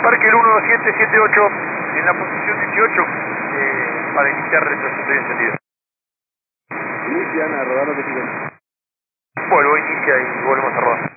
Parque el 1778 en la posición 18 para iniciar retroceso y encendido. Inician a rodar los de Vuelvo, inicia y volvemos a rodar.